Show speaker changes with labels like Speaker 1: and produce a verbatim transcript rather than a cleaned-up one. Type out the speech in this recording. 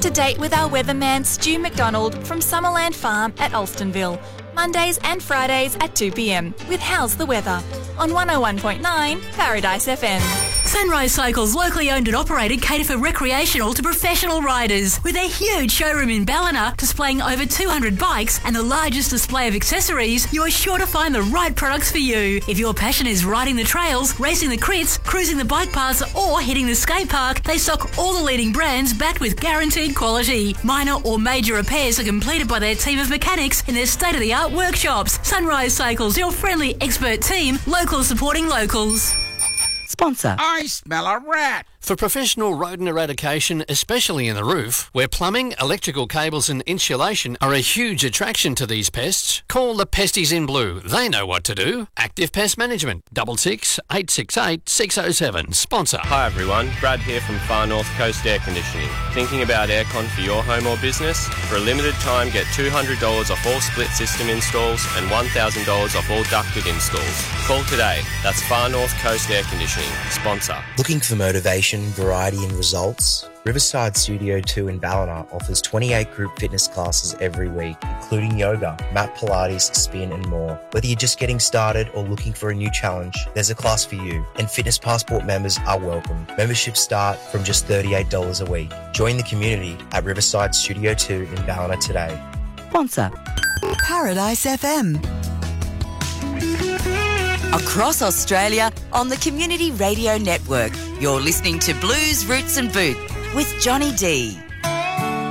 Speaker 1: to date with our weatherman Stu McDonald from Summerland Farm at Alstonville. Mondays and Fridays at two p.m. with How's the Weather on one oh one point nine Paradise F M.
Speaker 2: Sunrise Cycles, locally owned and operated, cater for recreational to professional riders. With a huge showroom in Ballina displaying over two hundred bikes and the largest display of accessories, you are sure to find the right products for you. If your passion is riding the trails, racing the crits, cruising the bike paths or hitting the skate park, they stock all the leading brands backed with guaranteed quality. Minor or major repairs are completed by their team of mechanics in their state-of-the-art workshops. Sunrise Cycles, your friendly expert team, local supporting locals.
Speaker 3: Sponsor.
Speaker 4: I smell a rat.
Speaker 5: For professional rodent eradication, especially in the roof, where plumbing, electrical cables and insulation are a huge attraction to these pests, call the Pesties in Blue. They know what to do. Active Pest Management, double six, eight six eight, six oh seven. Sponsor.
Speaker 6: Hi everyone, Brad here from Far North Coast Air Conditioning. Thinking about aircon for your home or business? For a limited time, get two hundred dollars off all split system installs and one thousand dollars off all ducted installs. Call today. That's Far North Coast Air Conditioning. Sponsor.
Speaker 7: Looking for motivation, variety and results? Riverside Studio two in Ballina offers twenty-eight group fitness classes every week, including yoga, mat Pilates, spin and more. Whether you're just getting started or looking for a new challenge, there's a class for you, and Fitness Passport members are welcome. Memberships start from just thirty-eight dollars a week. Join the community at Riverside Studio two in Ballina today.
Speaker 3: Sponsor.
Speaker 8: Paradise F M. Across Australia on the Community Radio Network, you're listening to Blues, Roots and Boots with Johnny D.